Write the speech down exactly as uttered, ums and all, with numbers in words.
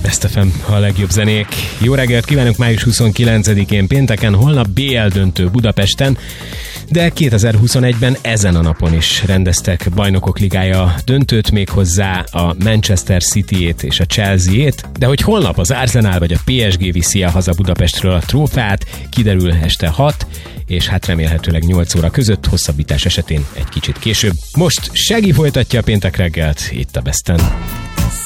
Best ef em, a legjobb zenék. Jó reggelt kívánok május huszonkilencedikén pénteken, holnap bé el döntő Budapesten, de kétezer-huszonegyben ezen a napon is rendeztek Bajnokok Ligája döntőt, méghozzá a Manchester Cityét és a Chelsea-ét, de hogy holnap az Arsenal vagy a pé es gé viszi el haza Budapestről a trófeát, kiderül este hat, és hát remélhetőleg nyolc óra között, hosszabbítás esetén egy kicsit később. Most Shaggy folytatja a péntek reggelt itt a Besten.